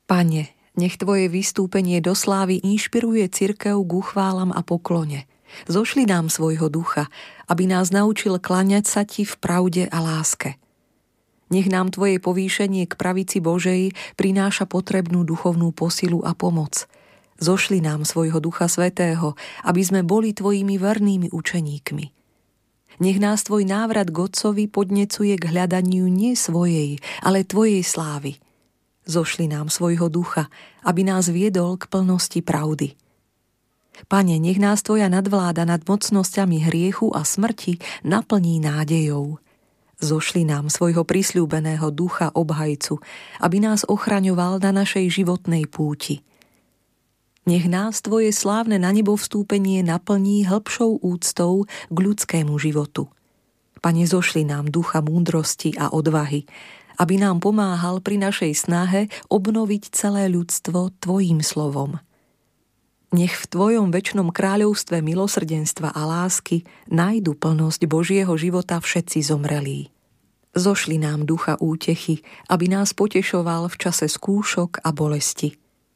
Pane, nech Tvoje vystúpenie do slávy inšpiruje cirkev k uchválam a poklone. Zošli nám svojho ducha, aby nás naučil kláňať sa Ti v pravde a láske. Nech nám Tvoje povýšenie k pravici Božej prináša potrebnú duchovnú posilu a pomoc. Zošli nám svojho Ducha Svätého, aby sme boli Tvojimi vernými učeníkmi. Nech nás Tvoj návrat k Otcovi podnecuje k hľadaniu nie svojej, ale Tvojej slávy. Zošli nám svojho ducha, aby nás viedol k plnosti pravdy. Pane, nech nás Tvoja nadvláda nad mocnosťami hriechu a smrti naplní nádejou. Zošli nám svojho prisľúbeného ducha obhajcu, aby nás ochraňoval na našej životnej púti. Nech nás Tvoje slávne na nebo vstúpenie naplní hĺbšou úctou k ľudskému životu. Pane, zošli nám ducha múdrosti a odvahy, aby nám pomáhal pri našej snahe obnoviť celé ľudstvo Tvojím slovom. Nech v Tvojom večnom kráľovstve milosrdenstva a lásky nájdu plnosť Božieho života všetci zomrelí. Zošli nám ducha útechy, aby nás potešoval v čase skúšok a bolesti.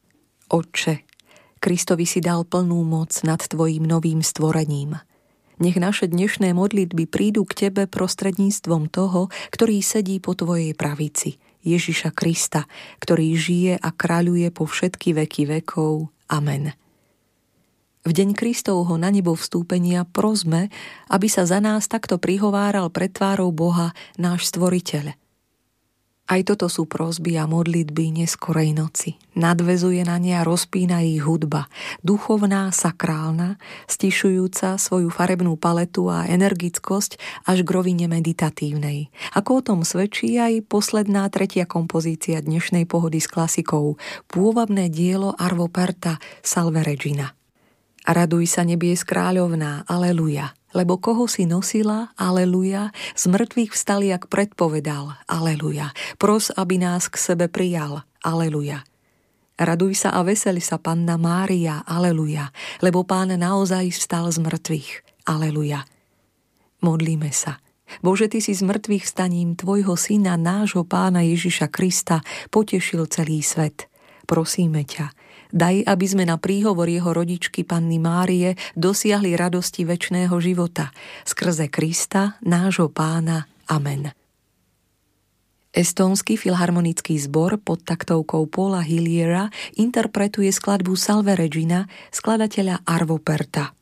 Otče, Kristovi si dal plnú moc nad Tvojím novým stvorením. Nech naše dnešné modlitby prídu k Tebe prostredníctvom toho, ktorý sedí po Tvojej pravici, Ježiša Krista, ktorý žije a kráľuje po všetky veky vekov. Amen. V deň Kristovho na nebo vstúpenia prosme, aby sa za nás takto prihováral pred tvárou Boha náš Stvoriteľ. Aj toto sú prosby a modlitby neskorej noci. Nadväzuje na ne a rozpína ich hudba, duchovná, sakrálna, stišujúca svoju farebnú paletu a energickosť až k rovine meditatívnej. Ako o tom svedčí aj posledná tretia kompozícia dnešnej pohody s klasikou, pôvabné dielo Arvo Pärta Salve Regina. Raduj sa nebies kráľovná, aleluja. Lebo koho si nosila, aleluja, z mŕtvych vstal, jak predpovedal, aleluja. Pros, aby nás k sebe prijal, aleluja. Raduj sa a veseľ sa, Panna Mária, aleluja, lebo Pán naozaj vstal z mŕtvych, aleluja. Modlíme sa. Bože, Ty si z mŕtvych vstaním Tvojho Syna, nášho Pána Ježiša Krista, potešil celý svet. Prosíme ťa, daj, aby sme na príhovor jeho rodičky Panny Márie dosiahli radosti večného života. Skrze Krista, nášho Pána. Amen. Estónsky filharmonický zbor pod taktovkou Paula Hilliera interpretuje skladbu Salve Regina skladateľa Arvo Pärta.